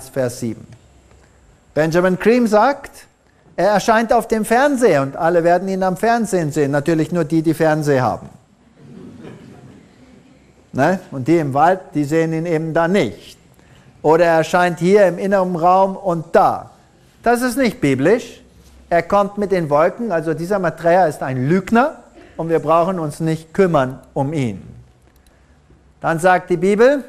1, Vers 7. Benjamin Creme sagt, er erscheint auf dem Fernseher und alle werden ihn am Fernsehen sehen. Natürlich nur die, die Fernseher haben. Ne? Und die im Wald, die sehen ihn eben da nicht. Oder er erscheint hier im inneren Raum und da. Das ist nicht biblisch. Er kommt mit den Wolken, also dieser Maitreya ist ein Lügner und wir brauchen uns nicht kümmern um ihn. Dann sagt die Bibel,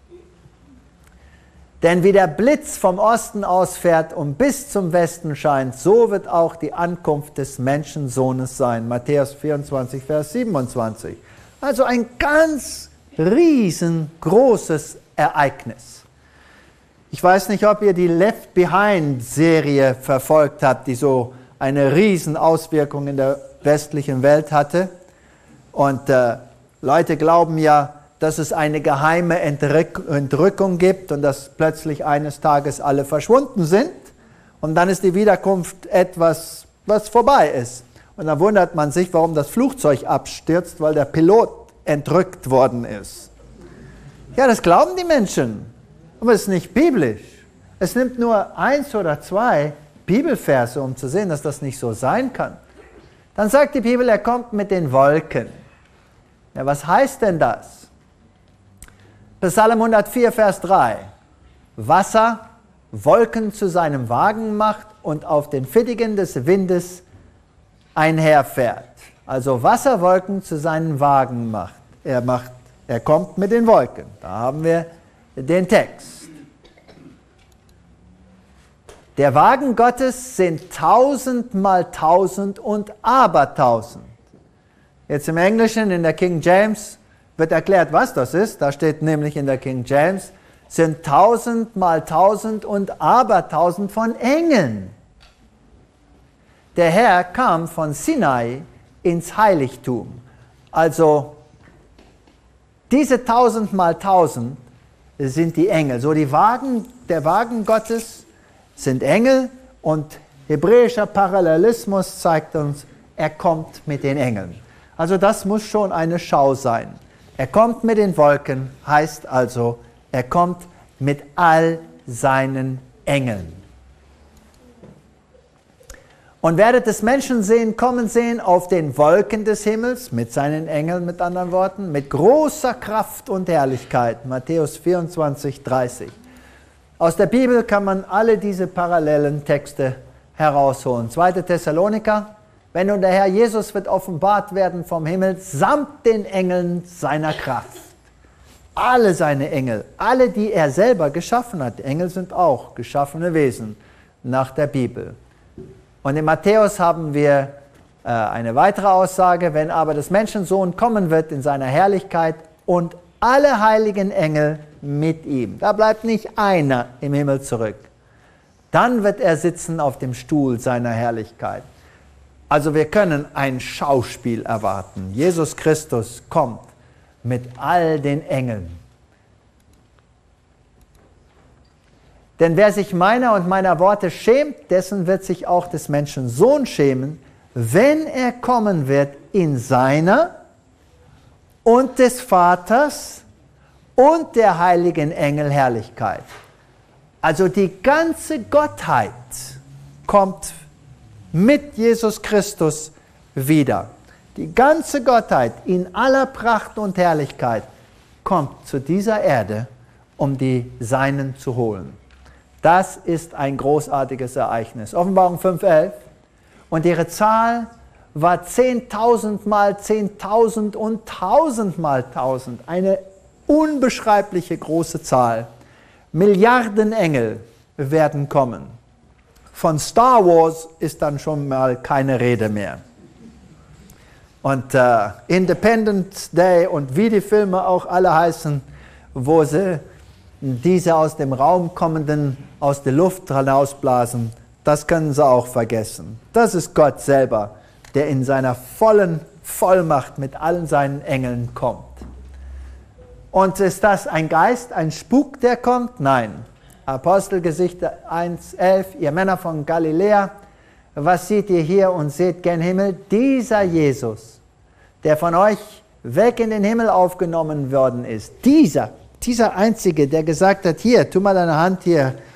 denn wie der Blitz vom Osten ausfährt und bis zum Westen scheint, so wird auch die Ankunft des Menschensohnes sein. Matthäus 24, Vers 27. Also ein ganz riesengroßes Ereignis. Ich weiß nicht, ob ihr die Left Behind-Serie verfolgt habt, die so eine Riesenauswirkung in der westlichen Welt hatte. Und Leute glauben ja, dass es eine geheime Entrückung gibt und dass plötzlich eines Tages alle verschwunden sind. Und dann ist die Wiederkunft etwas, was vorbei ist. Und dann wundert man sich, warum das Flugzeug abstürzt, weil der Pilot entrückt worden ist. Ja, das glauben die Menschen. Aber es ist nicht biblisch. Es nimmt nur 1 oder 2 Bibelverse, um zu sehen, dass das nicht so sein kann. Dann sagt die Bibel, er kommt mit den Wolken. Ja, was heißt denn das? Psalm 104, Vers 3. Wasser, Wolken zu seinem Wagen macht und auf den Fittigen des Windes einherfährt. Also Wasserwolken zu seinen Wagen macht. Er kommt mit den Wolken. Da haben wir den Text. Der Wagen Gottes sind 1000 mal 1000 und abertausend. Jetzt im Englischen, in der King James, wird erklärt, was das ist. Da steht nämlich in der King James, sind 1000 mal 1000 und abertausend von Engeln. Der Herr kam von Sinai ins Heiligtum. Also diese 1000 mal 1000 sind die Engel. So der Wagen Gottes sind Engel und hebräischer Parallelismus zeigt uns, er kommt mit den Engeln. Also das muss schon eine Schau sein. Er kommt mit den Wolken, heißt also, er kommt mit all seinen Engeln. Und werdet des Menschen kommen sehen auf den Wolken des Himmels, mit seinen Engeln, mit anderen Worten, mit großer Kraft und Herrlichkeit. Matthäus 24, 30. Aus der Bibel kann man alle diese parallelen Texte herausholen. 2. Thessaloniker, wenn nun der Herr Jesus wird offenbart werden vom Himmel, samt den Engeln seiner Kraft. Alle seine Engel, alle, die er selber geschaffen hat. Engel sind auch geschaffene Wesen nach der Bibel. Und in Matthäus haben wir eine weitere Aussage, wenn aber des Menschensohn kommen wird in seiner Herrlichkeit und alle heiligen Engel mit ihm. Da bleibt nicht einer im Himmel zurück. Dann wird er sitzen auf dem Stuhl seiner Herrlichkeit. Also wir können ein Schauspiel erwarten. Jesus Christus kommt mit all den Engeln. Denn wer sich meiner und meiner Worte schämt, dessen wird sich auch des Menschen Sohn schämen, wenn er kommen wird in seiner und des Vaters und der heiligen Engel Herrlichkeit. Also die ganze Gottheit kommt mit Jesus Christus wieder. Die ganze Gottheit in aller Pracht und Herrlichkeit kommt zu dieser Erde, um die Seinen zu holen. Das ist ein großartiges Ereignis. Offenbarung 5,11. Und ihre Zahl war 10.000 mal 10.000 und 1.000 mal 1.000. Eine unbeschreibliche große Zahl. Milliarden Engel werden kommen. Von Star Wars ist dann schon mal keine Rede mehr. Und Independence Day und wie die Filme auch alle heißen, wo sie diese aus dem Raum kommenden, aus der Luft hinausblasen, das können sie auch vergessen. Das ist Gott selber, der in seiner vollen Vollmacht mit allen seinen Engeln kommt. Und ist das ein Geist, ein Spuk, der kommt? Nein. Apostelgeschichte 1,11, ihr Männer von Galiläa, was seht ihr hier und seht gen Himmel? Dieser Jesus, der von euch weg in den Himmel aufgenommen worden ist, dieser Einzige, der gesagt hat, hier, tu mal deine Hand hier